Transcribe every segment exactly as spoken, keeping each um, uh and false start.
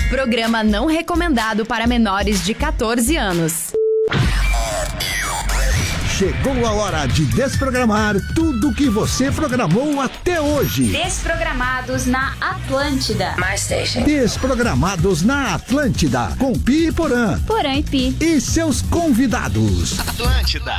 Programa não recomendado para menores de quatorze anos. Chegou a hora de desprogramar tudo que você programou até hoje. Desprogramados na Atlântida. My station. Desprogramados na Atlântida, com Pi e Porã. Porã e Pi. E seus convidados. Atlântida.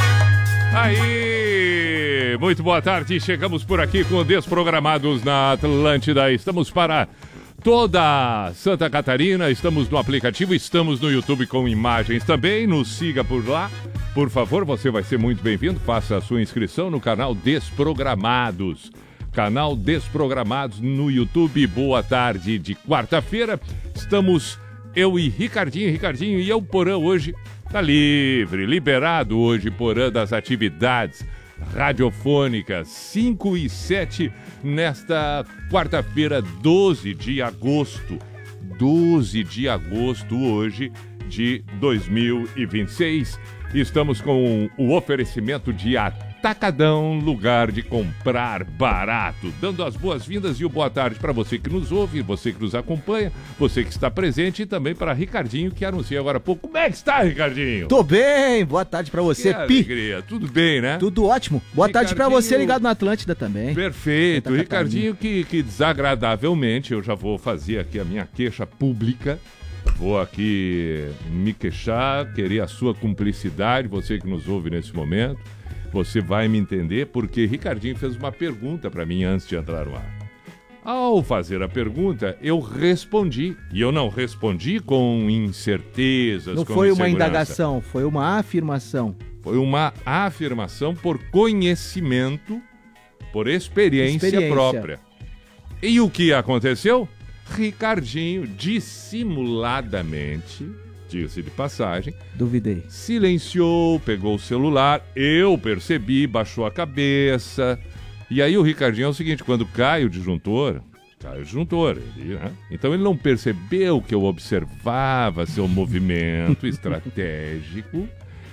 Aí, muito boa tarde. Chegamos por aqui com Desprogramados na Atlântida. Estamos para toda Santa Catarina, estamos no aplicativo, estamos no YouTube com imagens também. Nos siga por lá. Por favor, você vai ser muito bem-vindo. Faça a sua inscrição no canal Desprogramados. Canal Desprogramados no YouTube. Boa tarde de quarta-feira. Estamos eu e Ricardinho. Ricardinho e eu, Porã, hoje tá livre, liberado hoje, Porã, das atividades radiofônicas. cinco e sete nesta quarta-feira, doze de agosto. doze de agosto hoje de dois mil e vinte e seis. Estamos com o oferecimento de Atacadão, lugar de comprar barato. Dando as boas-vindas e o boa tarde para você que nos ouve, você que nos acompanha, você que está presente e também para Ricardinho, que anunciei agora há pouco. Como é que está, Ricardinho? Tô bem, boa tarde para você, que Pi. Alegria, tudo bem, né? Tudo ótimo. Boa tarde para você ligado na Atlântida também. Perfeito. Santa Ricardinho, que, que desagradavelmente, eu já vou fazer aqui a minha queixa pública. Vou aqui me queixar, querer a sua cumplicidade, você que nos ouve nesse momento. Você vai me entender porque Ricardinho fez uma pergunta para mim antes de entrar no ar. Ao fazer a pergunta, eu respondi. E eu não respondi com incertezas, Não com foi uma insegurança. indagação, foi uma afirmação. Foi uma afirmação por conhecimento, por experiência, Experiência. própria. E o que aconteceu? Ricardinho, dissimuladamente, diga-se de passagem, Duvidei. silenciou, pegou o celular, eu percebi, baixou a cabeça. E aí o Ricardinho é o seguinte, quando cai o disjuntor, cai o disjuntor, ele, né? Então ele não percebeu que eu observava seu movimento estratégico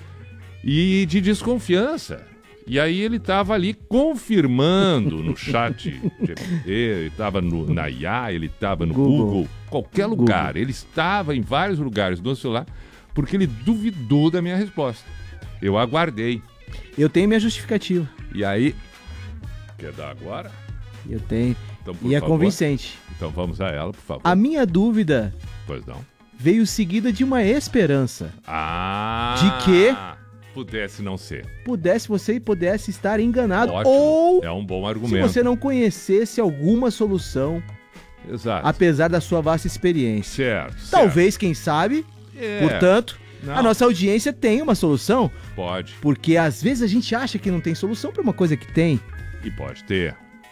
e de desconfiança. E aí ele estava ali confirmando no chat G P T, ele estava na I A, ele estava no Google, Google qualquer Google. lugar. Ele estava em vários lugares no celular porque ele duvidou da minha resposta. Eu aguardei. Eu tenho minha justificativa. E aí... Quer dar agora? Eu tenho. Então, por E é favor. convincente. Então vamos a ela, por favor. A minha dúvida Pois não. veio seguida de uma esperança. Ah... De que? Pudesse não ser. Pudesse você pudesse estar enganado. Ótimo. Ou É um bom se argumento. você não conhecesse alguma solução, Exato. apesar da sua vasta experiência. Certo. Talvez, quem sabe, É. portanto, Não. a nossa audiência tem uma solução, Pode. porque às vezes a gente acha que não tem solução para uma coisa que tem. E pode ter.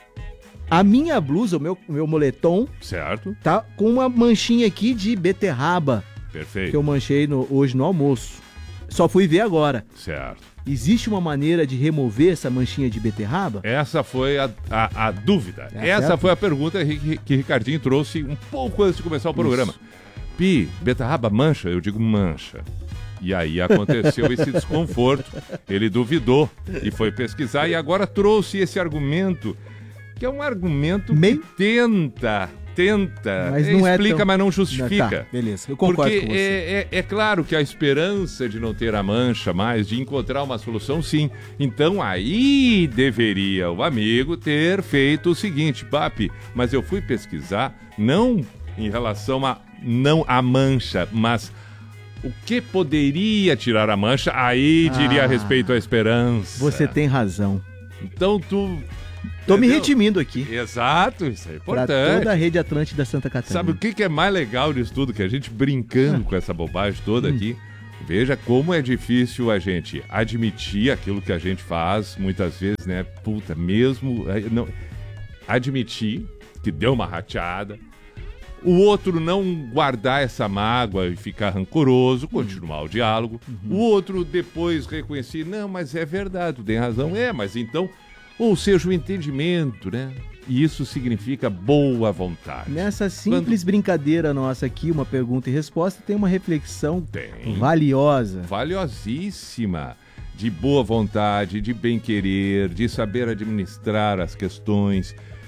A minha blusa, o meu, o meu moletom, Certo? tá com uma manchinha aqui de beterraba Perfeito. que eu manchei no- hoje no almoço. Só fui ver agora. Certo. Existe uma maneira de remover essa manchinha de beterraba? Essa foi a, a, a dúvida. É Essa certo? foi a pergunta que, que Ricardinho trouxe um pouco antes de começar o programa. Pi, beterraba mancha? Eu digo mancha. E aí aconteceu esse desconforto. Ele duvidou e foi pesquisar e agora trouxe esse argumento, que é um argumento Meio- que tenta, tenta, Mas não é explica, tão- mas não Não, justifica. tá, beleza, eu concordo Porque com você. é, é, é claro que a esperança de não ter a mancha mais, de encontrar uma solução, sim. Então aí deveria o amigo ter feito o seguinte, Papi, mas eu fui pesquisar, não em relação a não a mancha, mas o que poderia tirar a mancha, aí diria a Ah, respeito à esperança. Você tem razão. Então tu... Tô me entendeu? redimindo aqui. Exato, isso é Pra importante. toda a rede Atlântida Santa Catarina. Sabe o que, que é mais legal disso tudo? Que a gente brincando com essa bobagem toda aqui, veja como é difícil a gente admitir aquilo que a gente faz, muitas vezes, né? Puta, mesmo... é, Não, admitir que deu uma rateada, o outro não guardar essa mágoa e ficar rancoroso, continuar o diálogo, o outro depois reconhecer, não, mas é verdade, tu tem razão, é, mas então... Ou seja, o entendimento, né? E isso significa boa vontade. Nessa simples brincadeira nossa aqui, uma pergunta e resposta, tem uma reflexão Tem. valiosa. Valiosíssima. De boa vontade, de bem-querer, de saber administrar as questões,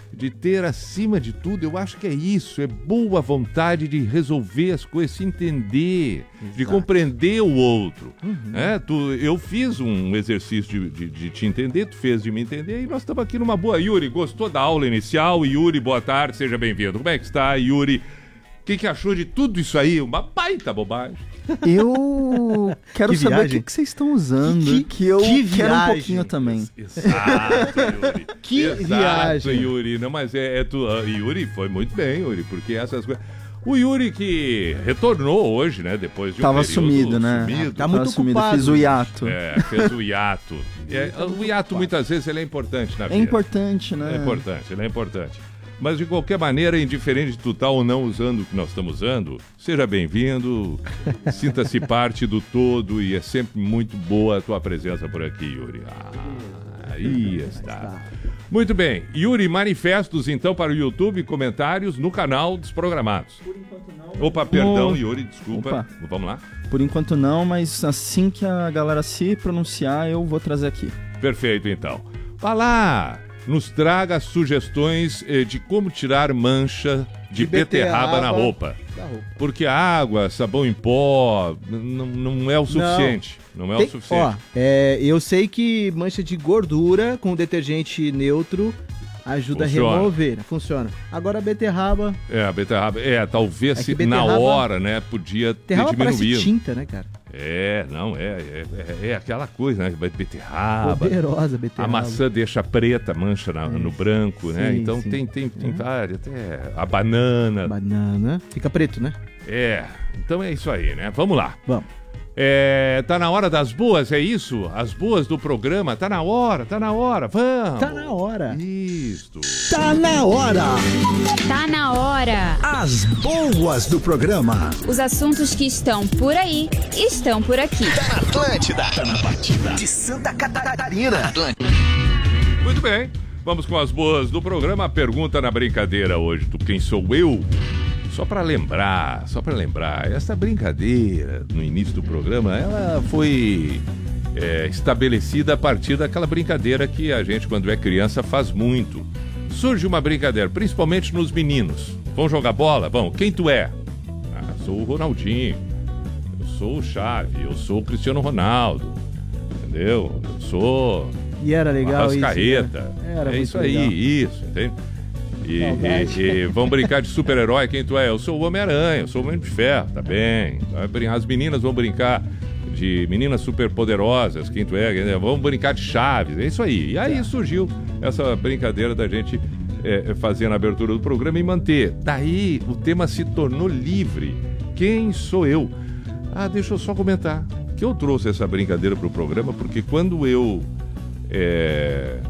de ter, acima de tudo, eu acho que é isso, é boa vontade de resolver as coisas, se entender, Exato. de compreender o outro. Uhum. É, tu, eu fiz um exercício de, de, de te entender, tu fez de me entender, e nós estamos aqui numa boa. Yuri, gostou da aula inicial? Yuri, boa tarde, seja bem-vindo. Como é que está, Yuri? O que, que achou de tudo isso aí? Uma baita bobagem. Eu quero que saber viagem. o que, que vocês estão usando, que, que eu que quero um pouquinho também. Exato, Yuri. Que Exato, viagem. Yuri. Não, mas é, é tu, uh, Yuri foi muito bem, Yuri, porque essas coisas... O Yuri que retornou hoje, né, depois de um Tava período sumido, né? sumido. Tá muito Tava sumido, ocupado. fiz o hiato. É, fez o hiato. É, o hiato, muitas vezes, ele é importante na vida. É importante, né? É importante, ele é importante. Mas, de qualquer maneira, indiferente de tu estar ou não usando o que nós estamos usando, seja bem-vindo, sinta-se parte do todo e é sempre muito boa a tua presença por aqui, Yuri. Ah, aí está. Muito bem. Yuri, manifestos, então, para o YouTube, comentários no canal Desprogramados. Por enquanto não. Opa, perdão, Oh. Yuri, desculpa. Opa. Vamos lá? Por enquanto não, mas assim que a galera se pronunciar, eu vou trazer aqui. Perfeito, então. Vá lá, nos traga sugestões eh, de como tirar mancha de, De beterraba, beterraba na roupa. Da roupa. Porque a água, sabão em pó, n- não é o suficiente. Não, é Tem- o suficiente. Ó, é, eu sei que mancha de gordura com detergente neutro ajuda Funciona. a remover. Funciona. Agora a beterraba. É, a beterraba, é, talvez É se que na beterraba- hora, né, podia ter Beterraba parece diminuído. tinta, né, cara? É, não, é, é, é, é aquela coisa, né, beterraba. Poderosa beterraba. A maçã deixa preta, mancha na- no branco, né? Sim, Então sim. tem, tem, tem várias, até a banana. Banana. Fica preto, né? É, então é isso aí, né? Vamos lá. Vamos. É, tá na hora das boas, é isso? As boas do programa, tá na hora, tá na hora, vamos. Tá na hora. Isso. Tá na hora. Tá na hora. As boas do programa. Os assuntos que estão por aí estão por aqui. Atlântida, tá na batida de Santa Catarina. Muito bem, vamos com as boas do programa. A pergunta na brincadeira hoje do Quem Sou Eu? Só para lembrar, só para lembrar, essa brincadeira no início do programa, ela foi é, estabelecida a partir daquela brincadeira que a gente, quando é criança, faz muito. Surge uma brincadeira, principalmente nos meninos. Vão jogar bola? Vão. Quem tu é? Ah, sou o Ronaldinho. Eu sou o Xavi. Eu sou o Cristiano Ronaldo. Entendeu? Eu sou E era legal isso. Arrascaeta. Né? Era É muito isso aí, legal. isso, entende? E, Saudade. e, e vão brincar de super-herói, quem tu é? Eu sou o Homem-Aranha, eu sou o Homem de Ferro, tá bem. As meninas vão brincar de meninas superpoderosas, quem tu é? Quem é? Vão brincar de Chaves, é isso aí. E aí surgiu essa brincadeira da gente é, fazer na abertura do programa e manter. Daí o tema se tornou livre. Quem sou eu? Ah, deixa eu só comentar que eu trouxe essa brincadeira pro programa porque quando eu é,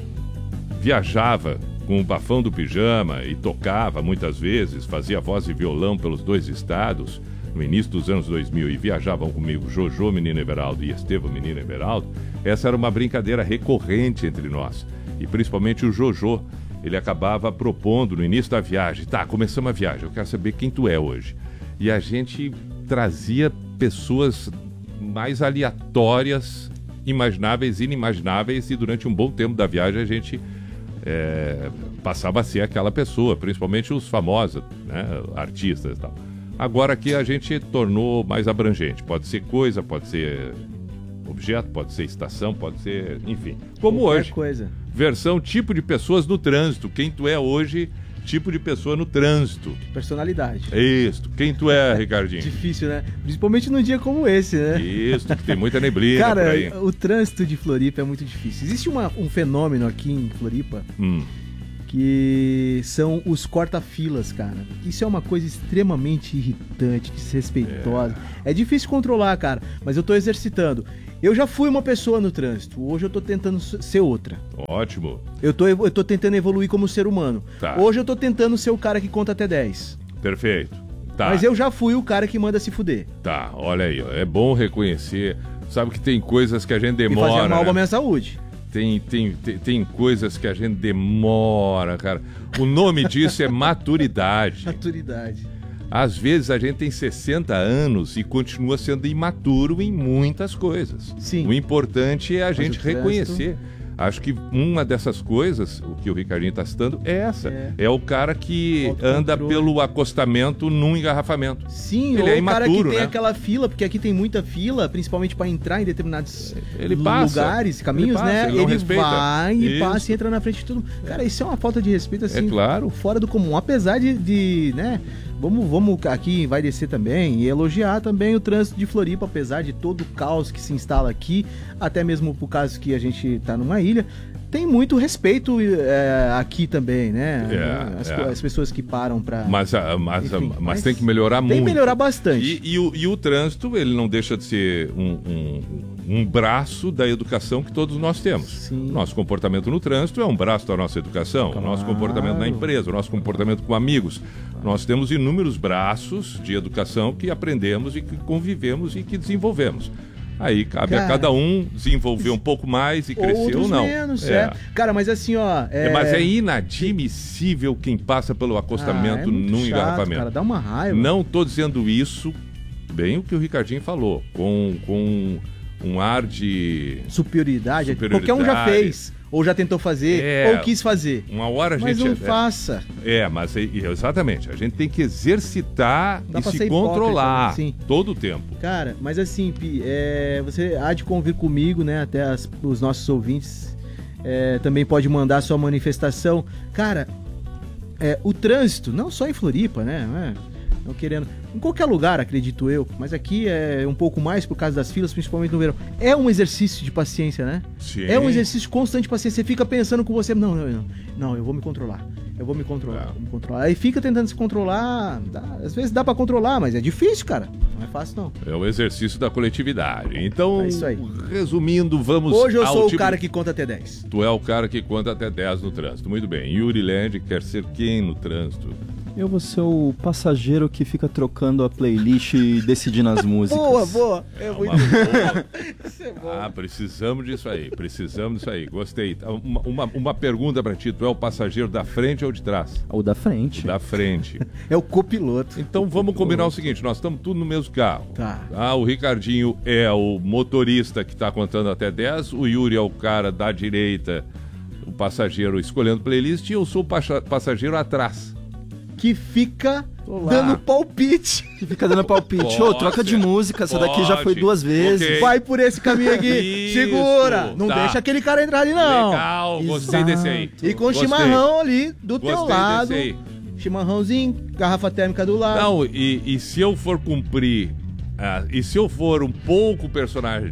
viajava com o bafão do pijama e tocava muitas vezes, fazia voz e violão pelos dois estados, no início dos anos dois mil, e viajavam comigo Jojo Menino Everaldo e Estevão Menino Everaldo, essa era uma brincadeira recorrente entre nós. E principalmente o Jojo, ele acabava propondo no início da viagem, tá, começamos a viagem, eu quero saber quem tu é hoje. E a gente trazia pessoas mais aleatórias, imagináveis, inimagináveis, e durante um bom tempo da viagem a gente é, passava a ser aquela pessoa, principalmente os famosos, né, artistas e tal. Agora aqui a gente tornou mais abrangente, pode ser coisa, pode ser objeto, pode ser estação, pode ser, enfim, como Qualquer hoje. coisa. Versão tipo de pessoas no trânsito, quem tu é hoje, tipo de pessoa no trânsito. Personalidade. Isso, quem tu é, Ricardinho? Difícil, né? Principalmente num dia como esse, né? Isso, que tem muita neblina por Cara, aí. o trânsito de Floripa é muito difícil. Existe uma- um fenômeno aqui em Floripa Hum. que são os corta-filas, cara. Isso é uma coisa extremamente irritante, desrespeitosa. É. é difícil controlar, cara, mas eu tô exercitando. Eu já fui uma pessoa no trânsito, hoje eu tô tentando ser outra. Ótimo. Eu tô, eu tô tentando evoluir como ser humano. Tá. Hoje eu tô tentando ser o cara que conta até dez. Perfeito. Tá. Mas eu já fui o cara que manda se fuder. Tá, olha aí, ó. É bom reconhecer. Sabe que tem coisas que a gente E demora. fazer mal né? pra minha saúde. Tem, tem, tem, tem coisas que a gente demora, cara. O nome disso é maturidade. Maturidade. Às vezes a gente tem sessenta anos e continua sendo imaturo em muitas coisas. Sim. O importante é a gente o trânsito- reconhecer. Acho que uma dessas coisas, o que o Ricardinho está citando, é essa. É, É. o cara que Autocontrole. anda pelo acostamento num engarrafamento. Sim, Ele ou é o cara que imaturo, tem né? aquela fila, porque aqui tem muita fila, principalmente pra entrar em determinados Ele passa. lugares, caminhos, Ele passa, né? ele Ele, não respeita. vai e Isso. passa e entra na frente de tudo. Cara, isso é uma falta de respeito, assim, É claro. fora do comum. Apesar de, de né, vamos, vamos aqui, vai descer também, e elogiar também o trânsito de Floripa, apesar de todo o caos que se instala aqui, até mesmo por causa que a gente tá numa ilha, tem muito respeito é, aqui também, né? É, as, é. as pessoas que param pra... Mas, a- mas, a- Enfim, mas mas tem que melhorar Tem muito. que melhorar bastante. E, e o, e o trânsito, ele não deixa de ser um, um, um braço da educação que todos nós temos. Sim. Nosso comportamento no trânsito é um braço da nossa educação. O nosso Claro. comportamento na empresa, o nosso comportamento com amigos. Nós temos inúmeros braços de educação que aprendemos e que convivemos e que desenvolvemos. Aí cabe Cara, a cada um desenvolver um pouco mais e crescer ou Outros não. menos, é. é. Cara, mas assim, ó... É, mas é inadmissível quem passa pelo acostamento Ah, é muito num chato, engarrafamento. cara, dá uma raiva. Não estou dizendo isso, bem o que o Ricardinho falou, com, com um ar de... Superioridade, Superioridade. qualquer um já fez, ou já tentou fazer, É. ou quis fazer. Uma hora a Mas gente... não é, faça. É, mas é- exatamente, a gente tem que exercitar Dá e pra se ser hipócrita, controlar né? Sim. todo o tempo. Cara, mas assim, Pi, é, você há de convir comigo, né? Até as- os nossos ouvintes é, também pode mandar sua manifestação. Cara, é, o trânsito, não só em Floripa, né? Não, é, não querendo. Em qualquer lugar, acredito eu, mas aqui é um pouco mais por causa das filas, principalmente no verão. É um exercício de paciência, né? Sim. É um exercício constante de paciência. Você fica pensando com você, não, não, não, não, eu vou me controlar. Eu vou me controlar, É. vou me controlar. Aí fica tentando se controlar. dá- às vezes dá pra controlar, mas é difícil, cara. Não é fácil, não. É o exercício da coletividade. Então, É isso aí. resumindo, vamos Hoje eu ao sou o tipo- cara que conta até dez. Tu é o cara que conta até dez no trânsito. Muito bem. Yuri Land quer ser quem no trânsito? Eu vou ser o passageiro que fica trocando a playlist e decidindo as músicas. Boa, boa. É Uma muito boa. Isso é bom. Ah, precisamos disso aí, precisamos disso aí. Gostei. Uma, uma, uma pergunta pra ti, tu é o passageiro da frente ou de trás? O da frente. Da frente. É o copiloto. Então vamos combinar o seguinte, nós estamos tudo no mesmo carro. Tá. Ah, o Ricardinho é o motorista que está contando até dez, o Yuri é o cara da direita, o passageiro escolhendo playlist, e eu sou o passa- passageiro atrás. Que fica Olá. dando palpite. Que fica dando palpite. Ô, Pode troca de ser. música, essa daqui já foi Pode. duas vezes. Ok. Vai por esse caminho aqui. Isso, Segura. Não tá. deixa aquele cara entrar ali, não. Legal, gostei Exato. desse aí. E com Gostei. chimarrão ali do Gostei teu lado. desse aí. Chimarrãozinho, garrafa térmica do lado. Não, e, e se eu for cumprir, ah, e se eu for um pouco personagem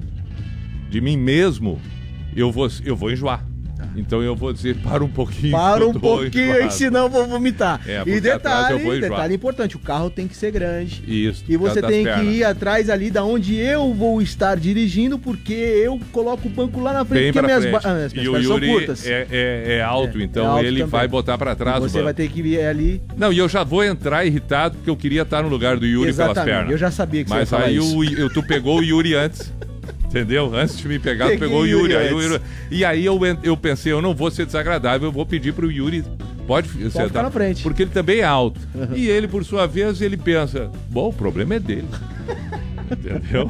de mim mesmo, eu vou, eu vou enjoar. Então eu vou dizer, para um pouquinho. Para que eu um tô pouquinho, enjoado. senão eu vou vomitar. É, porque e atrás detalhe, eu vou enjoar. detalhe importante, o carro tem que ser grande. Isso. E você por causa tem das que pernas. ir atrás ali da onde eu vou estar dirigindo, porque eu coloco o banco lá na frente, Bem porque pra minhas, frente. ba- ah, as minhas E o pernas são Yuri curtas. é, é, é alto, É, então é alto ele também. vai botar pra trás Você o banco. vai ter que ir ali. Não, e eu já vou entrar irritado porque eu queria estar no lugar do Yuri pelas Exatamente, pernas. eu já sabia que você Mas ia falar aí isso. o, eu, tu pegou o Yuri antes. Entendeu? Antes de me pegar, tu Peguei pegou o o Yuri. Yuri Aí o antes. Yuri- E aí eu, en- eu pensei, eu não vou ser desagradável, eu vou pedir pro Yuri. Pode, sentar, ficar na frente. Porque ele também é alto. E ele, por sua vez, ele pensa: bom, o problema é dele. Entendeu?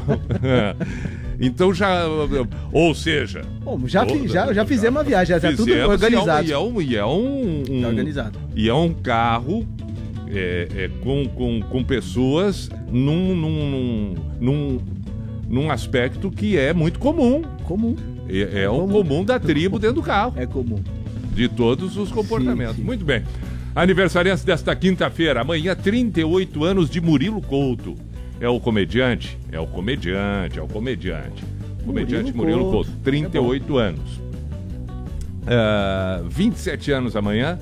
Então já. Ou seja. Bom, já, fi- toda- já, já fizemos uma viagem, já tá tudo fizemos, organizado. E é um. E é um, um- Tá organizado. E é um carro é, é, com, com, com pessoas num, num, num, num, num aspecto que é muito comum. Comum. É, é o Comum. comum da tribo dentro do carro, É comum. de todos os comportamentos. Sim, sim. Muito bem. Aniversariante desta quinta-feira, amanhã, trinta e oito anos de Murilo Couto. É o comediante? É o comediante, é o comediante. Comediante Murilo, Murilo Couto, Couto. trinta e oito anos. Ah, vinte e sete anos amanhã,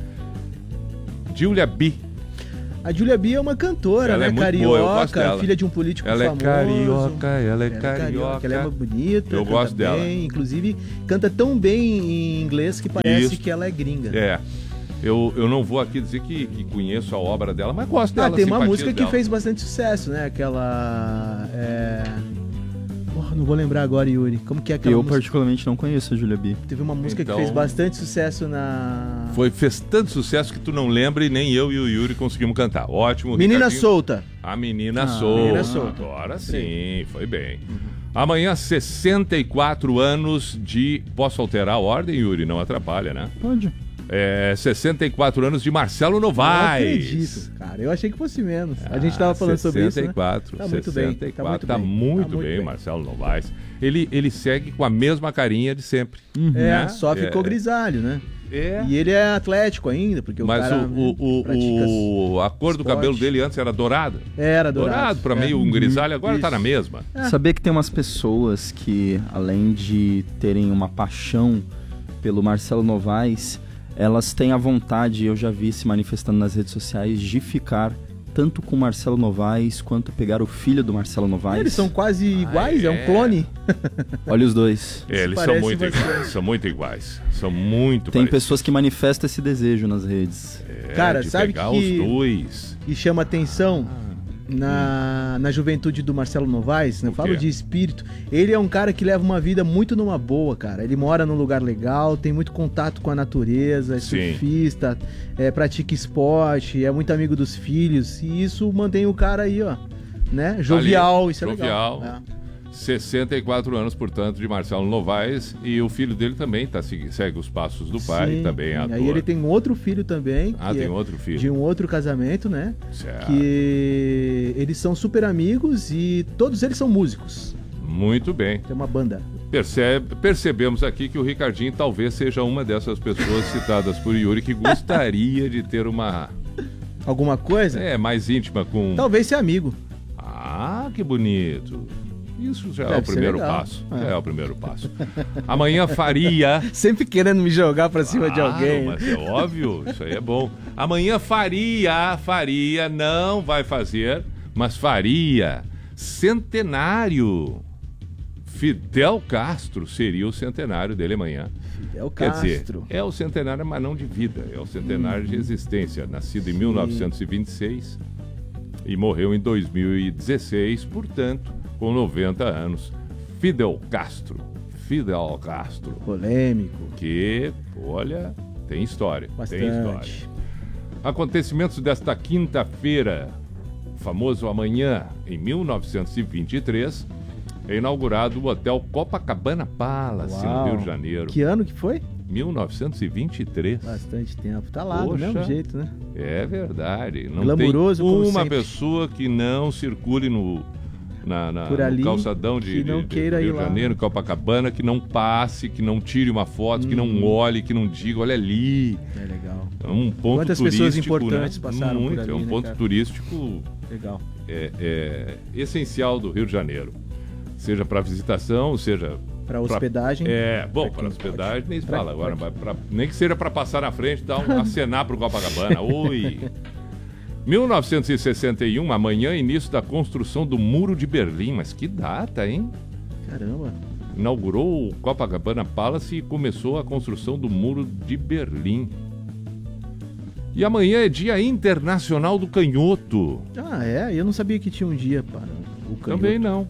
Julia B. A Julia B é uma cantora, Ela né? é muito boa, eu gosto Carioca, dela. filha de um político Ela é famoso. carioca, ela é Ela é carioca. Ela é muito bonita, Eu canta gosto dela. bem, inclusive canta tão bem em inglês que parece Isso. que ela é gringa. É. Eu, eu não vou aqui dizer que, que conheço a obra dela, mas gosto Ah, dela. tem uma simpatizo música que dela. fez bastante sucesso, né? Aquela. É... Porra, não vou lembrar agora, Yuri. Como que é aquela Eu música? particularmente não conheço a Julia B. Teve uma música Então- que fez bastante sucesso na. Foi, fez tanto sucesso que tu não lembra e nem eu e o Yuri conseguimos cantar. Ótimo, Menina Ricardinho. Solta. A Menina Ah, Solta. Menina Solta. Agora sim, foi bem. Amanhã, sessenta e quatro anos de... Posso alterar a ordem, Yuri? Não atrapalha, né? Pode. É, sessenta e quatro anos de Marcelo Novaes. Não acredito, cara. Eu achei que fosse menos. A gente tava falando sobre isso, né? sessenta e quatro, Tá muito bem, sessenta e quatro, tá tá muito bem. muito Tá muito bem, bem. Marcelo Novaes. Ele, ele segue com a mesma carinha de sempre. É, né? só ficou É. grisalho, né? É. E ele é atlético ainda, porque Mas o cara o, o, o, pratica o- a cor do esporte. cabelo dele antes era dourado. Era dourado. Dourado pra É. meio um grisalho, agora Isso. tá na mesma. Sabia que tem umas pessoas que, além de terem uma paixão pelo Marcelo Novaes, elas têm a vontade, eu já vi se manifestando nas redes sociais, de ficar tanto com o Marcelo Novaes quanto pegar o filho do Marcelo Novaes. Eles são quase iguais, é. é? um clone. Olha os dois. É, eles são parece muito bastante. iguais. São muito iguais. São muito Tem parecidos. pessoas que manifestam esse desejo nas redes. É, Cara, de sabe pegar que- os dois. E chama atenção na, na juventude do Marcelo Novaes, né? Eu O falo quê? de espírito. Ele é um cara que leva uma vida muito numa boa, cara. Ele mora num lugar legal, tem muito contato com a natureza, é Sim. surfista, é, pratica esporte, é muito amigo dos filhos. E isso mantém o cara aí, ó, né? Jovial, Ali, isso é jovial. legal. É. sessenta e quatro anos, portanto, de Marcelo Novaes. E o filho dele também tá, segui- segue os passos do pai, Sim, também é sim. ator. Aí ele tem um outro filho também. Ah, que tem é outro filho. de um outro casamento, né? Certo. Que eles são super amigos e todos eles são músicos. Muito bem. Tem uma banda. Percebe, percebemos aqui que o Ricardinho talvez seja uma dessas pessoas citadas por Yuri que gostaria de ter uma... Alguma coisa? É, mais íntima com... Talvez ser amigo. Ah, que bonito. Isso já é Deve o ser primeiro legal. passo. É. Já é o primeiro passo. Amanhã faria... Sempre querendo me jogar pra cima de Claro, alguém. mas é óbvio, isso aí é bom. Amanhã faria, faria, não vai fazer, mas faria centenário. Fidel Castro seria o centenário dele amanhã. Fidel Quer dizer, Castro. é o centenário, mas não de vida, é o centenário Uhum. de existência. Nascido em mil novecentos e vinte e seis e morreu em dois mil e dezesseis, portanto, com noventa anos. Fidel Castro. Fidel Castro. Polêmico. Que, olha, tem história. Tem história. Bastante. Acontecimentos desta quinta-feira, famoso amanhã, em mil novecentos e vinte e três, é inaugurado o Hotel Copacabana Palace, Uau. no Rio de Janeiro. Que ano que foi? mil novecentos e vinte e três. Bastante tempo. Tá lá, do Poxa. mesmo jeito, né? É verdade. Não Glamuroso, tem como uma sempre. pessoa que não circule no, na, na- Por no ali, calçadão de, que não de- de queira Rio ir de lá. Janeiro, Copacabana, que não passe, que não tire uma foto, que Hum. não olhe, que não diga, olha ali. É legal. É um ponto Quantas turístico, pessoas importantes né? passaram por Muito, ali, é um né, ponto cara? turístico Legal. é, é, essencial do Rio de Janeiro. Seja para visitação, seja... Pra hospedagem. É, bom, Pra para quem hospedagem pode. nem se Pra- fala agora, pra- mas pra- nem que seja para passar na frente e dar um acenar pro Copacabana. Oi! mil novecentos e sessenta e um, amanhã, início da construção do Muro de Berlim. Mas que data, hein? Caramba. Inaugurou o Copacabana Palace e começou a construção do Muro de Berlim. E amanhã é Dia Internacional do Canhoto. Ah, é? Eu não sabia que tinha um dia para o canhoto. Também não.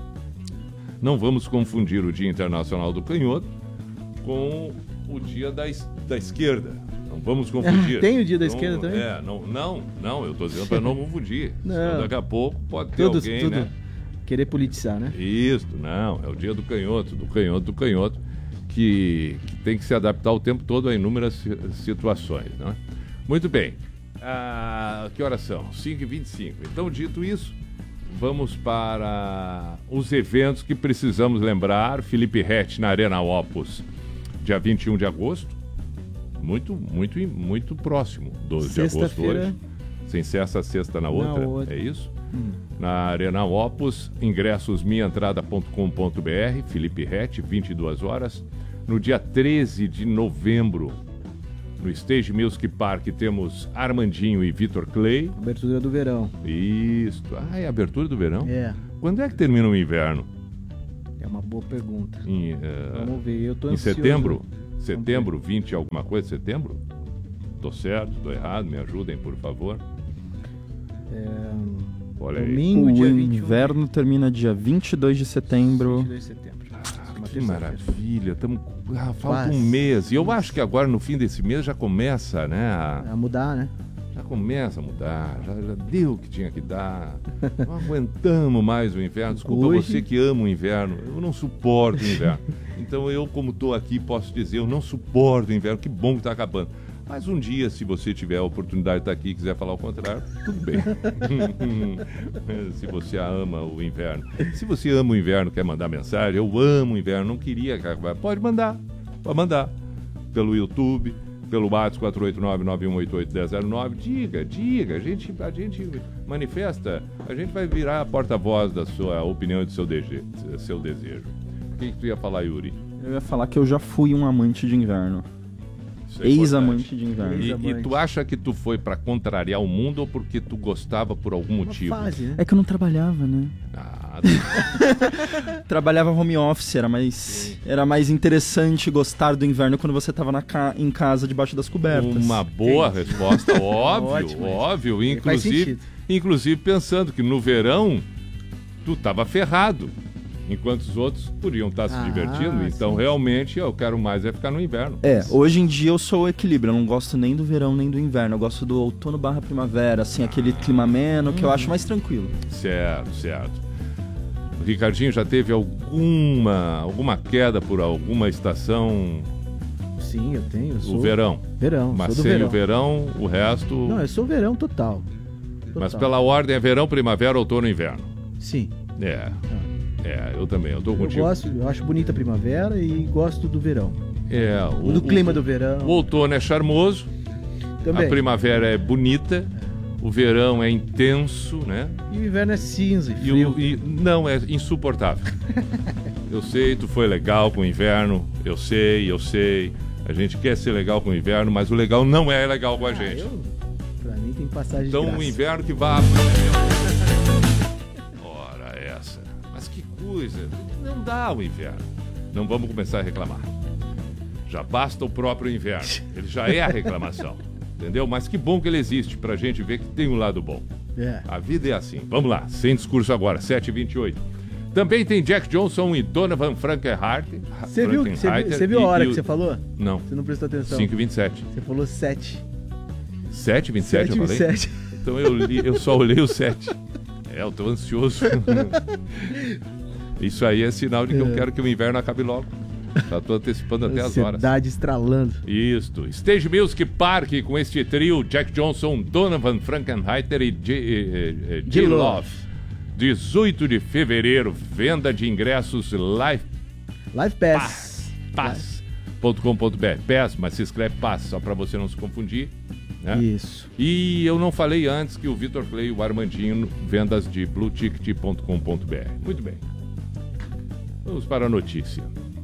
Não vamos confundir o Dia Internacional do Canhoto com o Dia da, es- da Esquerda. Não vamos confundir. Tem o Dia da Não- Esquerda também? É, não, não, não, eu tô dizendo para não confundir. Não. Senão daqui a pouco pode ter Tudo, alguém, tudo. né? Querer politizar, né? Isso, não, é o Dia do Canhoto, do canhoto, do canhoto, que, que tem que se adaptar o tempo todo a inúmeras si- situações, né? Muito bem. Ah, que horas são? cinco e vinte e cinco. Então, dito isso, vamos para os eventos que precisamos lembrar. Felipe Rett na Arena Opus, dia vinte e um de agosto. Muito, muito, muito próximo. doze de agosto Sexta-feira. hoje. Sem ser essa sexta na outra, outra. é isso? Na Arena Opus, ingressos minha entrada ponto com ponto b r, Felipe Rett, vinte e duas horas. No dia treze de novembro, no Stage Music Park, temos Armandinho e Vitor Clay. Abertura do verão. Isso. Ah, é a abertura do verão? É. Quando é que termina o inverno? É uma boa pergunta. Em, eh, Vamos ver. Eu tô em ansioso. setembro? Setembro, vinte alguma coisa? Setembro? Tô certo, tô errado? Me ajudem, por favor. Olha aí. Domingo, O dia vinte e um. inverno termina dia vinte e dois de setembro. vinte e dois de setembro. Uma Que terça-feira. maravilha. Tamo... Ah, falta Quase. um mês. E eu acho que agora, no fim desse mês, já começa, né? A... A mudar, né? já começa a mudar, já, já deu o que tinha que dar, não aguentamos mais o inverno. Desculpa Hoje... você que ama o inverno, eu não suporto o inverno. Então eu, como estou aqui, posso dizer, eu não suporto o inverno, que bom que está acabando. Mas um dia, se você tiver a oportunidade de estar aqui e quiser falar o contrário, tudo bem. Se você ama o inverno. Se você ama o inverno, quer mandar mensagem, eu amo o inverno, não queria acabar, pode mandar, pode mandar. Pelo YouTube, pelo WhatsApp quatro oito nove, nove um oito oito, um zero zero nove, diga, diga, a gente, a gente manifesta, a gente vai virar a porta-voz da sua opinião e do seu, dege, seu desejo. O que, que tu ia falar, Yuri? Eu ia falar que eu já fui um amante de inverno. É Ex-amante de inverno. E, e tu acha que tu foi pra contrariar o mundo ou porque tu gostava por algum Uma motivo? fase, né? É que eu não trabalhava, né? Ah, Trabalhava home office, era mais, era mais interessante gostar do inverno quando você tava na ca... em casa debaixo das cobertas. uma boa Entendi. resposta, óbvio, Ótimo, óbvio. faz Inclusive, sentido. inclusive pensando que no verão tu tava ferrado, enquanto os outros podiam estar se Ah, divertindo. Então, sim. realmente, eu quero mais é ficar no inverno. É, hoje em dia eu sou o equilíbrio, eu não gosto nem do verão nem do inverno, eu gosto do outono barra primavera, assim, aquele clima ameno que eu acho mais tranquilo. Certo, certo. O Ricardinho já teve alguma, alguma queda por alguma estação? Sim, eu tenho. Eu sou O verão. Verão, Mas sou do sem verão. o verão, o resto... Não, eu sou verão total. Mas Total. pela ordem é verão, primavera, outono e inverno. Sim. É, é, eu também, eu tô Eu contigo. gosto, eu acho bonita a primavera e gosto do verão. É, O, do clima do verão. O outono é charmoso, também. a primavera é bonita, o verão é intenso, né? E o inverno é cinza e E, frio. o, e não, é insuportável. Eu sei, tu foi legal com o inverno, eu sei, eu sei. A gente quer ser legal com o inverno, mas o legal não é legal com a Ah, gente. eu, pra mim tem passagem Então de graça. o inverno que vá. Ora, essa. Mas que coisa. Não dá o inverno. Não vamos começar a reclamar. Já basta o próprio inverno. Ele já é a reclamação. Entendeu? Mas que bom que ele existe pra gente ver que tem um lado bom. É. A vida é assim. Vamos lá, sem discurso agora, sete e vinte e oito. Também tem Jack Johnson e Donovan Frankenheiter. Você viu, você viu, Frankenheiter você viu a e- hora e que o- você falou? Não, Você não prestou atenção. cinco e vinte e sete. Você falou sete. sete e vinte e sete, eu falei? sete. Então eu, li, eu só olhei o sete. É, eu tô ansioso. Isso aí é sinal de que eu quero que o inverno acabe logo. Já tô antecipando até as horas. Ansiedade estralando. Isto. Stage Music Park com este trio, Jack Johnson, Donovan Frankenheiter e J. eh, eh, J. Love. dezoito de fevereiro, venda de ingressos live Live Pass. pass ponto com ponto b r. Pass, mas se escreve pass, só para você não se confundir. Né? Isso. E eu não falei antes que o Vitor Clay e o Armandinho, vendas de blue ticket ponto com ponto b r. Muito bem. Vamos para a notícia.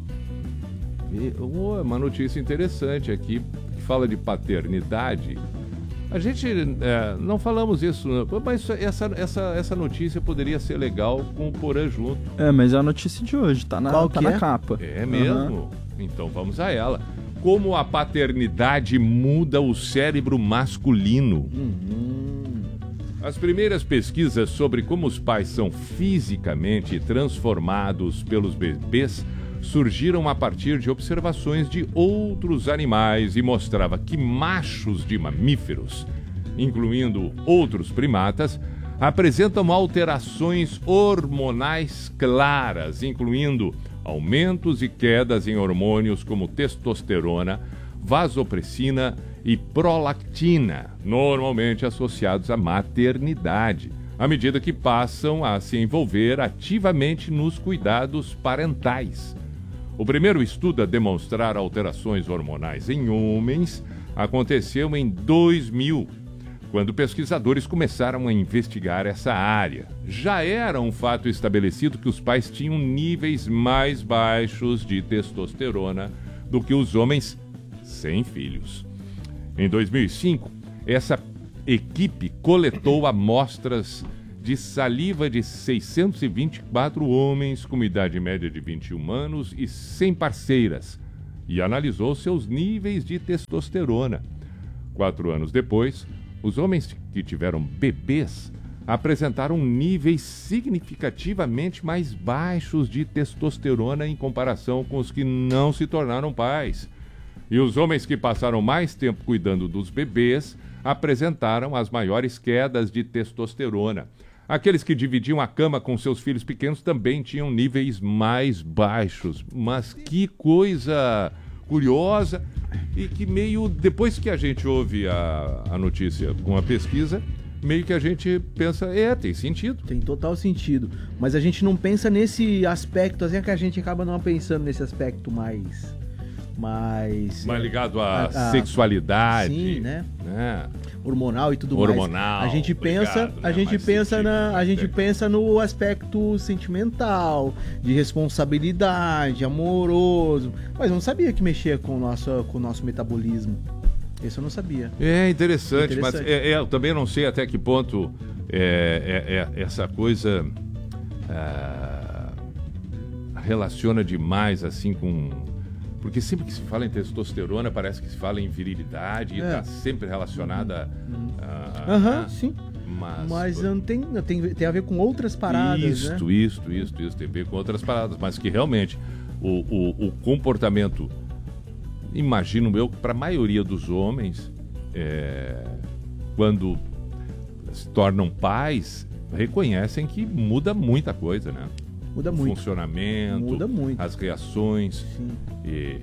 E, oh, uma notícia interessante aqui, que fala de paternidade. A gente é, não falamos isso, mas essa, essa, essa notícia poderia ser legal com o Porã junto. É, mas é a notícia de hoje, tá na, Qual tá que na é? capa. É mesmo? Aham. Então vamos a ela. Como a paternidade muda o cérebro masculino. As primeiras pesquisas sobre como os pais são fisicamente transformados pelos bebês surgiram a partir de observações de outros animais e mostrava que machos de mamíferos, incluindo outros primatas, apresentam alterações hormonais claras, incluindo aumentos e quedas em hormônios como testosterona, vasopressina e prolactina, normalmente associados à maternidade, à medida que passam a se envolver ativamente nos cuidados parentais. O primeiro estudo a demonstrar alterações hormonais em homens aconteceu em dois mil, quando pesquisadores começaram a investigar essa área. Já era um fato estabelecido que os pais tinham níveis mais baixos de testosterona do que os homens sem filhos. Em dois mil e cinco, essa equipe coletou amostras de saliva de seiscentos e vinte e quatro homens com idade média de vinte e um anos e sem parceiras e analisou seus níveis de testosterona. Quatro anos depois, os homens que tiveram bebês apresentaram níveis significativamente mais baixos de testosterona em comparação com os que não se tornaram pais. E os homens que passaram mais tempo cuidando dos bebês apresentaram as maiores quedas de testosterona. Aqueles que dividiam a cama com seus filhos pequenos também tinham níveis mais baixos. Mas que coisa curiosa e que meio, depois que a gente ouve a, a notícia com a pesquisa, meio que a gente pensa, é, tem sentido. Tem total sentido. Mas a gente não pensa nesse aspecto, assim é que a gente acaba não pensando nesse aspecto mais... mais... Mais ligado à a, a, sexualidade. Sim, né? né? Hormonal e tudo Hormonal, mais. A gente obrigado, pensa, né? a gente Mais pensa sentido, na, a né? gente pensa no aspecto sentimental, de responsabilidade, amoroso. Mas eu não sabia que mexia com o nosso, com o nosso metabolismo. Isso eu não sabia. É interessante, Interessante. mas é, é, eu também não sei até que ponto é, é, é, essa coisa ah, relaciona demais assim com... Porque sempre que se fala em testosterona, parece que se fala em virilidade e É. está sempre relacionada a... Aham, a- sim. Mas, Mas não tem, não tem, tem a ver com outras paradas, Isto, né? isto, isto, isto, tem a ver com outras paradas, mas que realmente o, o, o comportamento, imagino eu, para a maioria dos homens, é, quando se tornam pais, reconhecem que muda muita coisa, né? Muda O muito. funcionamento, Muda muito. as reações. Sim. E,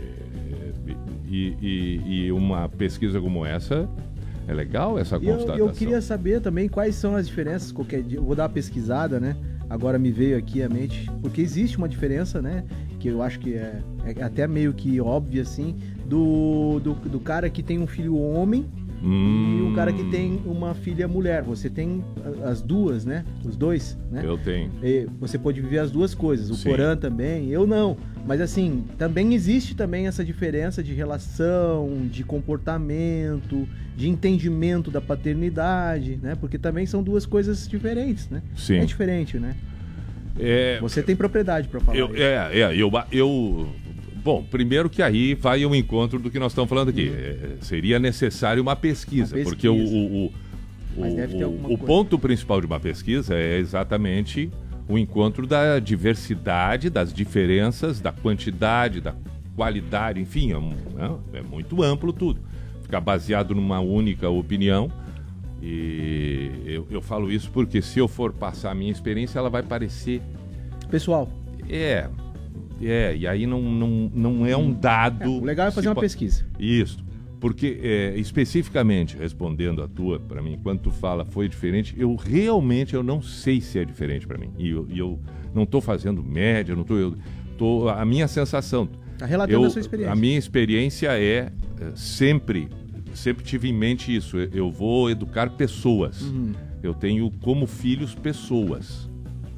e, e, e uma pesquisa como essa, é legal essa E eu, constatação. eu queria saber também quais são as diferenças, qualquer dia, eu vou dar uma pesquisada, né? Agora me veio aqui à mente, porque existe uma diferença, né? Que eu acho que é, é até meio que óbvia, assim, do, do, do cara que tem um filho homem Hum, e o cara que tem uma filha mulher. Você tem as duas, né? Os dois, né? Eu tenho. E você pode viver as duas coisas. O Sim. Porã também, eu não. Mas assim, também existe também essa diferença de relação, de comportamento, de entendimento da paternidade, né? Porque também são duas coisas diferentes, né? Sim. É diferente, né? É, Você tem propriedade para falar eu, isso. é, é, eu, eu... Bom, primeiro que aí vai o encontro do que nós estamos falando aqui. É, seria necessário uma pesquisa, Uma pesquisa. porque o, o, o, Mas o, deve ter alguma o coisa. ponto principal de uma pesquisa é exatamente o encontro da diversidade, das diferenças, da quantidade, da qualidade, enfim, é, um- é- é muito amplo tudo. Ficar baseado numa única opinião. E eu, eu falo isso porque se eu for passar a minha experiência, ela vai parecer Pessoal, é, é, e aí não, não, não é um dado... é, o legal é fazer se uma po- pesquisa. Isso, porque é, especificamente, respondendo a tua, para mim, quando tu fala foi diferente, eu realmente eu não sei se é diferente para mim. E eu, e eu não estou fazendo média, não tô, eu tô... A minha sensação... Tá relatando eu, a sua experiência. A minha experiência é, é, sempre, sempre tive em mente isso, eu, eu vou educar pessoas. Uhum. Eu tenho como filhos pessoas.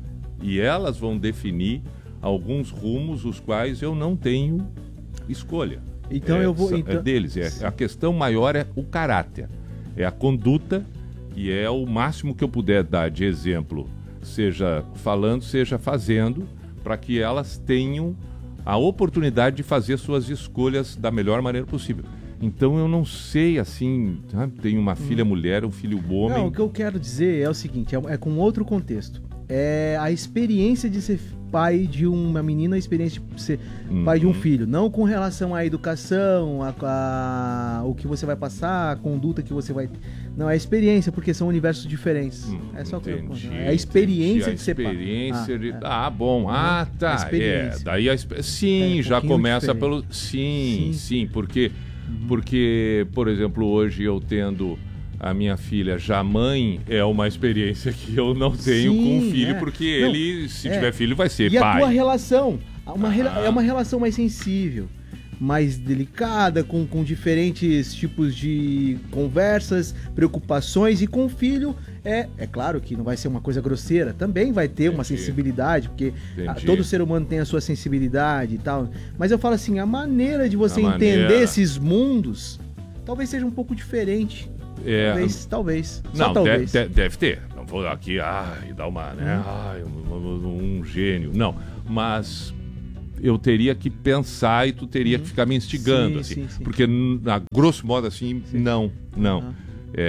E elas vão definir alguns rumos os quais eu não tenho escolha. Então é, eu vou- sa- então- é deles. É, a questão maior é o caráter, é a conduta e é o máximo que eu puder dar de exemplo, seja falando, seja fazendo, para que elas tenham a oportunidade de fazer suas escolhas da melhor maneira possível. Então eu não sei assim, sabe? Tenho uma filha mulher, um filho homem. Não, o que eu quero dizer é o seguinte, é, é com outro contexto. É a experiência de ser pai de uma menina, a experiência de ser pai de um Uhum. filho. Não com relação à educação, a, a- o que você vai passar, a conduta que você vai... Não, é a experiência, porque são universos diferentes. Hum, é só o que eu- entendi, É a experiência entendi, de ser pai. A experiência Ah, de... é. Ah, bom. Ah, A tá. experiência. É, daí a... exp- Sim, É, um já pouquinho começa diferente. pelo... Sim, sim, Sim. porque... Porque, por exemplo, hoje eu tendo a minha filha já mãe, é uma experiência que eu não tenho Sim, com o filho, é. porque Não, ele, se é. tiver filho, vai ser E a pai. tua relação? Uma rela- Ah. É uma relação mais sensível, mais delicada, com, com diferentes tipos de conversas, preocupações. E com o filho, é, é claro que não vai ser uma coisa grosseira, também vai ter uma Entendi. sensibilidade, porque Entendi. ah, todo ser humano tem a sua sensibilidade e tal. Mas eu falo assim, a maneira de você A entender maneira. esses mundos talvez seja um pouco diferente. É, Talvez, talvez. Só Não, talvez. deve, de- deve ter. Não vou aqui, ai, dar uma, né? Ai, um, um- um gênio. Não, mas eu teria que pensar e tu teria que ficar me instigando, Sim, assim. sim, sim. Porque, n- a grosso modo, assim, não, não. Aham.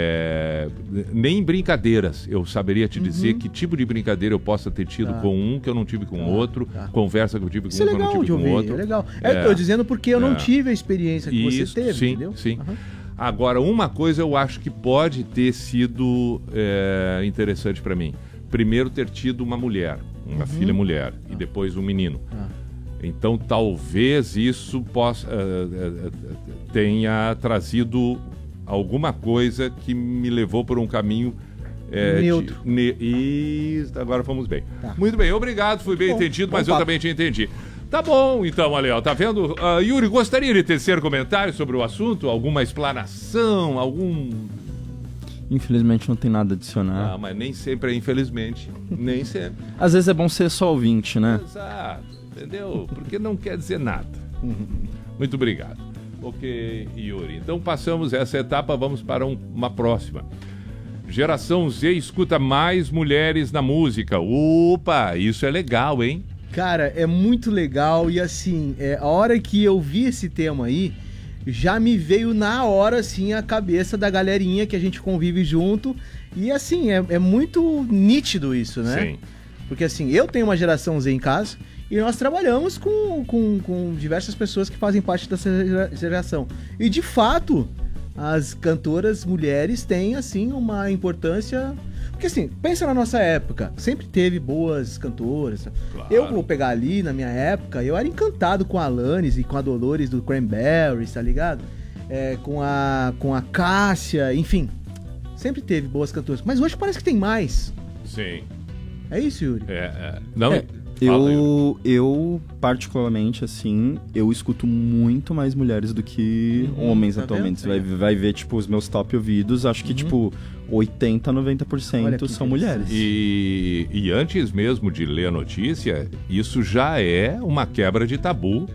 É, nem em brincadeiras eu saberia te dizer que tipo de brincadeira eu possa ter tido Uhum. Tá. com um que eu não tive com o outro, tá. conversa que eu tive com Isso um é que eu não legal tive de com o ouvir, outro. é legal. É, É. eu tô dizendo porque eu não É. tive a experiência que Isso, você teve, sim, entendeu? sim. Aham. Agora, uma coisa eu acho que pode ter sido é, interessante para mim. Primeiro, ter tido uma mulher, uma uhum. filha mulher, ah. e depois um menino. Ah. Então, talvez isso possa, uh, uh, tenha trazido alguma coisa que me levou por um caminho... É, neutro. De, ne, e agora fomos bem. Tá. Muito bem, obrigado, fui bem bom, entendido, bom mas papo. Eu também te entendi. Tá bom, então, Aleal, tá vendo? Uh, Yuri, gostaria de tecer comentários sobre o assunto? Alguma explanação? Algum... Infelizmente não tem nada a adicionar. Ah, mas nem sempre é infelizmente. Nem sempre. Às vezes é bom ser só ouvinte, né? Exato, entendeu? Porque não quer dizer nada. Muito obrigado. Ok, Yuri. Então passamos essa etapa, vamos para um, uma próxima. Geração Z escuta mais mulheres na música. Opa, isso é legal, hein? Cara, é muito legal e assim, é, a hora que eu vi esse tema aí, já me veio na hora, assim, a cabeça da galerinha que a gente convive junto. E assim, é, é muito nítido isso, né? Sim. Porque assim, eu tenho uma geração Z em casa e nós trabalhamos com, com, com diversas pessoas que fazem parte dessa geração. E de fato... as cantoras mulheres têm, assim, uma importância... Porque, assim, pensa na nossa época. Sempre teve boas cantoras. Claro. Eu vou pegar ali, na minha época, eu era encantado com a Alanis e com a Dolores do Cranberries, tá ligado? É, com, a, com a Cássia, enfim. Sempre teve boas cantoras. Mas hoje parece que tem mais. Sim. É isso, Yuri? É, é. Não... É. Eu, eu, particularmente, assim, eu escuto muito mais mulheres do que uhum, homens tá atualmente. Você vai, vai ver, tipo, os meus top ouvidos, acho que, uhum. tipo, oitenta, noventa por cento são mulheres. E, e antes mesmo de ler a notícia, isso já é uma quebra de tabu,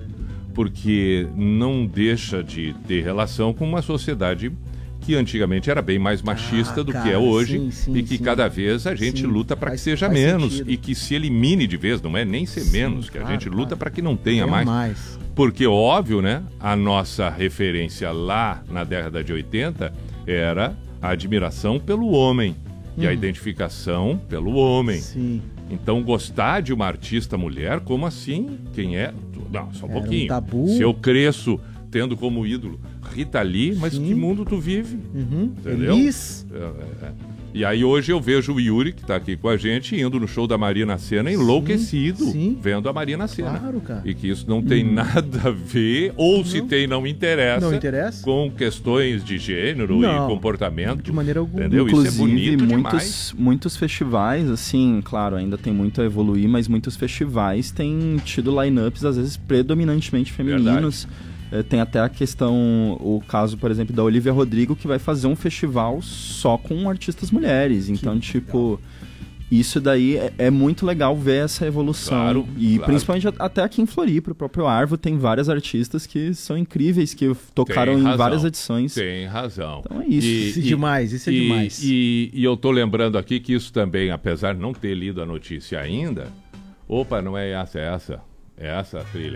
porque não deixa de ter relação com uma sociedade que antigamente era bem mais machista ah, do cara, que é hoje, sim, sim, e que sim. cada vez a gente sim, luta para que seja menos sentido. E que se elimine de vez, não é nem ser sim, menos, que claro, a gente luta claro. Para que não tenha mais. mais. Porque, óbvio, né, a nossa referência lá na década de oitenta era a admiração pelo homem hum. e a identificação pelo homem. Sim. Então, gostar de uma artista mulher, como assim? Quem é? Não, só um era pouquinho. Um tabu. Se eu cresço tendo como ídolo Rita Lee, mas sim. que mundo tu vive? Uhum. Entendeu? Feliz. É, é, é. E aí hoje eu vejo o Yuri, que tá aqui com a gente, indo no show da Marina Sena, enlouquecido, sim, sim. vendo a Marina Sena. Claro, cara. E que isso não tem hum. nada a ver, ou não. se tem, não interessa, não interessa, com questões de gênero não. e comportamento. De maneira alguma. Entendeu? Inclusive, isso é bonito muitos, demais. muitos festivais, assim, claro, ainda tem muito a evoluir, mas muitos festivais têm tido line-ups, às vezes, predominantemente femininos. Verdade. Tem até a questão, o caso, por exemplo, da Olivia Rodrigo, que vai fazer um festival só com artistas mulheres. Então, que tipo, legal. Isso daí é, é muito legal ver essa evolução. Claro, e claro. Principalmente até aqui em Floripa, o próprio Arvo tem várias artistas que são incríveis, que tocaram em várias edições. Tem razão. Então é isso. E, isso é demais, isso é e, demais. E, e eu tô lembrando aqui que isso também, apesar de não ter lido a notícia ainda, opa, não é essa, é essa, é essa a trilha.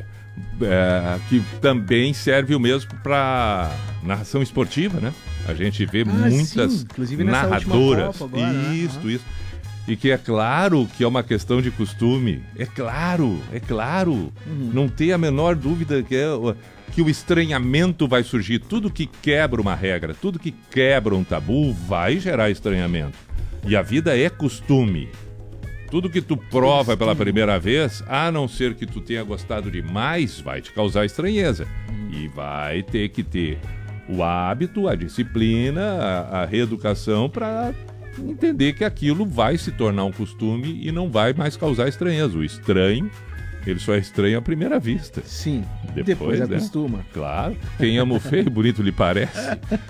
É, que também serve o mesmo para narração esportiva, né? A gente vê ah, muitas narradoras. Agora, isso, né? isso. E que é claro que é uma questão de costume. É claro, é claro. Uhum. Não tem a menor dúvida que, é, que o estranhamento vai surgir. Tudo que quebra uma regra, tudo que quebra um tabu vai gerar estranhamento. E a vida é costume. Tudo que tu prova pela primeira vez, a não ser que tu tenha gostado demais, vai te causar estranheza. Hum. E vai ter que ter o hábito, a disciplina, a, a reeducação para entender que aquilo vai se tornar um costume e não vai mais causar estranheza. O estranho, ele só é estranho à primeira vista. Sim, depois, depois né? acostuma. Claro, quem ama o feio, bonito lhe parece.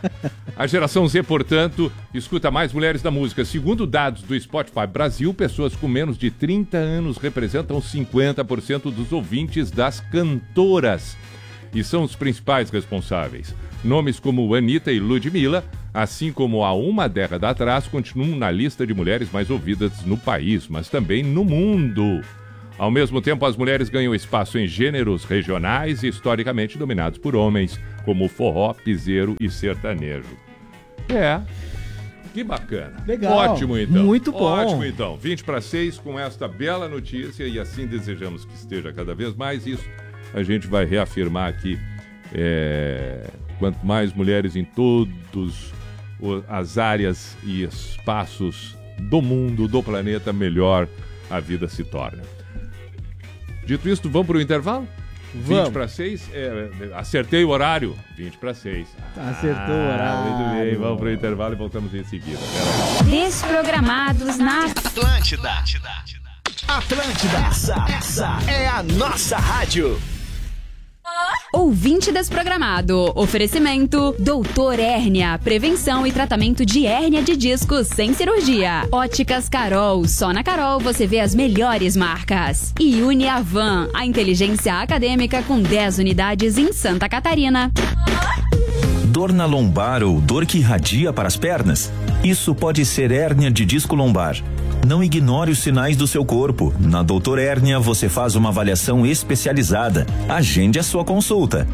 A geração Z, portanto, escuta mais mulheres da música. Segundo dados do Spotify Brasil, pessoas com menos de trinta anos representam cinquenta por cento dos ouvintes das cantoras e são os principais responsáveis. Nomes como Anitta e Ludmilla, assim como há uma década atrás, continuam na lista de mulheres mais ouvidas no país, mas também no mundo. Ao mesmo tempo, as mulheres ganham espaço em gêneros regionais e historicamente dominados por homens, como forró, piseiro e sertanejo. É, que bacana. Legal. Ótimo, então. Muito bom. Ótimo, então. vinte para seis com esta bela notícia e assim desejamos que esteja cada vez mais. Isso a gente vai reafirmar aqui é, Quanto mais mulheres em todas as áreas e espaços do mundo, do planeta, melhor a vida se torna. Dito isto, vamos para o intervalo? Vamos. vinte para seis? É, acertei o horário. vinte para seis. Acertou o horário. Muito bem, vamos para o intervalo e voltamos em seguida. Desprogramados na Atlântida. Atlântida. Essa, essa é a nossa rádio. Ouvinte desprogramado. Oferecimento Doutor Hérnia. Prevenção e tratamento de hérnia de disco sem cirurgia. Óticas Carol. Só na Carol você vê as melhores marcas. E Uniavan. A inteligência acadêmica com dez unidades em Santa Catarina. Dor na lombar ou dor que irradia para as pernas? Isso pode ser hérnia de disco lombar. Não ignore os sinais do seu corpo. Na Doutor Hérnia você faz uma avaliação especializada. Agende a sua consulta.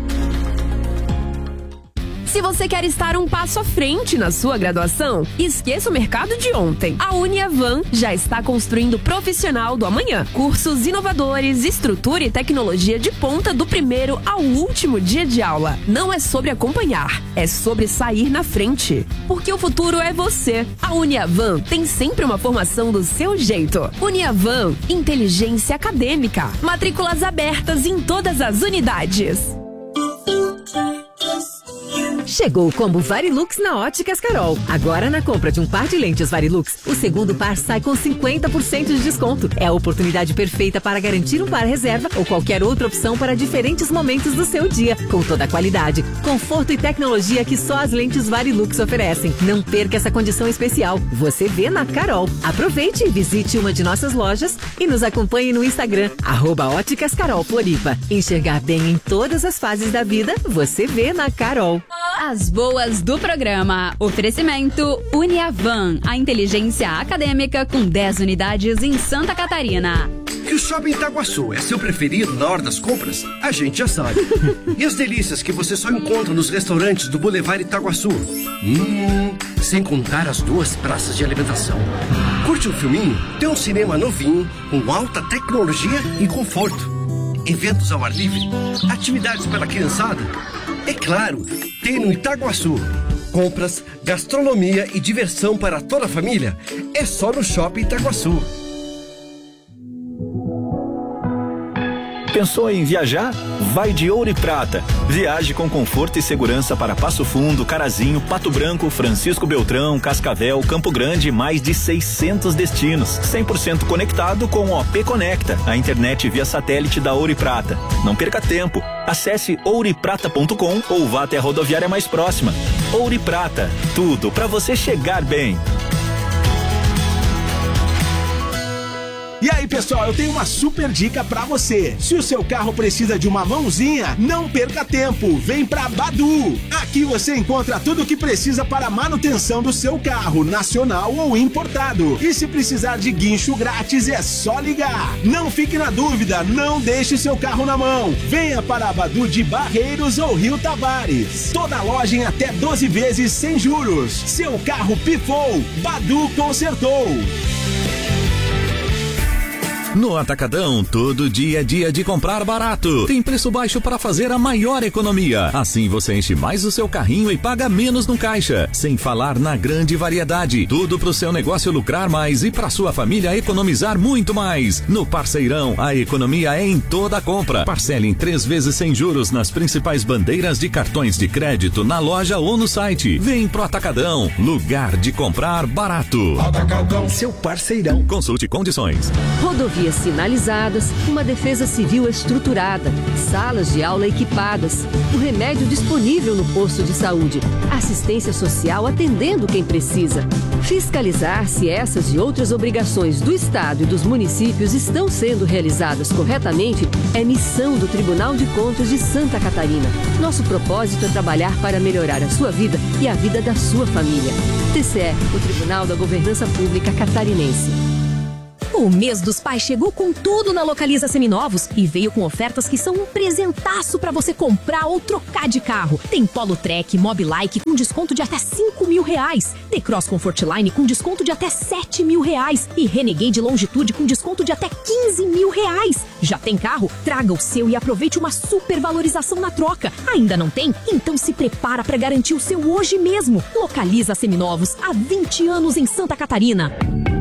Se você quer estar um passo à frente na sua graduação, esqueça o mercado de ontem. A Uniavan já está construindo o profissional do amanhã. Cursos inovadores, estrutura e tecnologia de ponta do primeiro ao último dia de aula. Não é sobre acompanhar, é sobre sair na frente. Porque o futuro é você. A Uniavan tem sempre uma formação do seu jeito. Uniavan, inteligência acadêmica. Matrículas abertas em todas as unidades. Chegou o combo Varilux na Óticas Carol. Agora, na compra de um par de lentes Varilux, o segundo par sai com cinquenta por cento de desconto. É a oportunidade perfeita para garantir um par reserva ou qualquer outra opção para diferentes momentos do seu dia, com toda a qualidade, conforto e tecnologia que só as lentes Varilux oferecem. Não perca essa condição especial. Você vê na Carol. Aproveite e visite uma de nossas lojas e nos acompanhe no Instagram, arroba Óticas Carol Floripa. Enxergar bem em todas as fases da vida, você vê na Carol. As boas do programa. Oferecimento Uniavan, a inteligência acadêmica com dez unidades em Santa Catarina. Que o Shopping Itaguaçu é seu preferido na hora das compras, a gente já sabe. E as delícias que você só encontra nos restaurantes do Boulevard Itaguaçu. Hum, sem contar as duas praças de alimentação. Curte um filminho? Tem um cinema novinho, com alta tecnologia e conforto. Eventos ao ar livre, atividades para a criançada. É claro, tem no Itaguaçu. Compras, gastronomia e diversão para toda a família. É só no Shopping Itaguaçu. Pensou em viajar? Vai de Ouro e Prata. Viaje com conforto e segurança para Passo Fundo, Carazinho, Pato Branco, Francisco Beltrão, Cascavel, Campo Grande e mais de seiscentos destinos. cem por cento conectado com o O P Conecta, a internet via satélite da Ouro e Prata. Não perca tempo. Acesse ouro e prata ponto com ou vá até a rodoviária mais próxima. Ouro e Prata, tudo para você chegar bem. E aí, pessoal, eu tenho uma super dica pra você. Se o seu carro precisa de uma mãozinha, não perca tempo. Vem pra Badu. Aqui você encontra tudo o que precisa para a manutenção do seu carro, nacional ou importado. E se precisar de guincho grátis, é só ligar. Não fique na dúvida, não deixe seu carro na mão. Venha para a Badu de Barreiros ou Rio Tavares. Toda loja em até doze vezes sem juros. Seu carro pifou, Badu consertou. No Atacadão, todo dia é dia de comprar barato. Tem preço baixo para fazer a maior economia. Assim você enche mais o seu carrinho e paga menos no caixa. Sem falar na grande variedade. Tudo para o seu negócio lucrar mais e para sua família economizar muito mais. No Parceirão, a economia é em toda a compra. Parcele em três vezes sem juros nas principais bandeiras de cartões de crédito na loja ou no site. Vem pro Atacadão, lugar de comprar barato. Atacadão, seu parceirão. Consulte condições. Rodovia sinalizadas, uma defesa civil estruturada, salas de aula equipadas, o remédio disponível no posto de saúde, assistência social atendendo quem precisa. Fiscalizar se essas e outras obrigações do Estado e dos municípios estão sendo realizadas corretamente é missão do Tribunal de Contas de Santa Catarina. Nosso propósito é trabalhar para melhorar a sua vida e a vida da sua família. T C E, o Tribunal da Governança Pública Catarinense. O mês dos pais chegou com tudo na Localiza Seminovos e veio com ofertas que são um presentaço pra você comprar ou trocar de carro. Tem Polo Trek, Mobilike com desconto de até cinco mil reais. T-Cross Comfortline com desconto de até sete mil reais. E Renegade Longitude com desconto de até quinze mil reais. Já tem carro? Traga o seu e aproveite uma super valorização na troca. Ainda não tem? Então se prepara pra garantir o seu hoje mesmo. Localiza Seminovos, há vinte anos em Santa Catarina.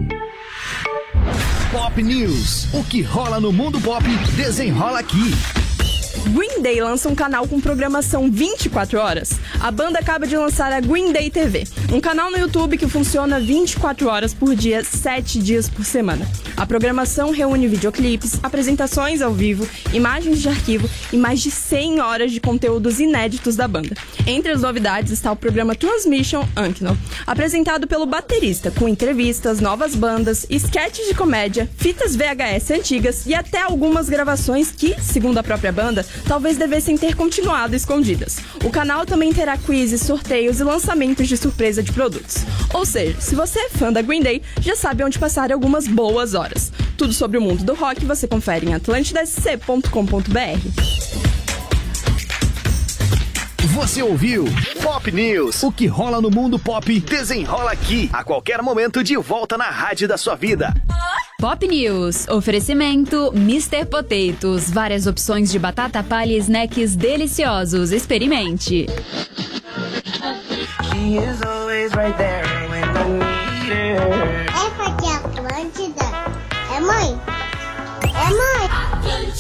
Pop News. O que rola no mundo pop, desenrola aqui. Green Day lança um canal com programação vinte e quatro horas. A banda acaba de lançar a Green Day T V, um canal no YouTube que funciona vinte e quatro horas por dia, sete dias por semana. A programação reúne videoclipes, apresentações ao vivo, imagens de arquivo e mais de cem horas de conteúdos inéditos da banda. Entre as novidades está o programa Transmission Unknown, apresentado pelo baterista, com entrevistas, novas bandas, sketches de comédia, fitas V H S antigas e até algumas gravações que, segundo a própria banda, talvez devessem ter continuado escondidas. O canal também terá quizzes, sorteios e lançamentos de surpresa de produtos. Ou seja, se você é fã da Green Day, já sabe onde passar algumas boas horas. Tudo sobre o mundo do rock você confere em atlântida c ponto com ponto b r. Você ouviu Pop News. O que rola no mundo pop, desenrola aqui. A qualquer momento de volta na rádio da sua vida. Pop News. Oferecimento mister Potatoes. Várias opções de batata palha e snacks deliciosos. Experimente. É porque a Atlântida é mãe.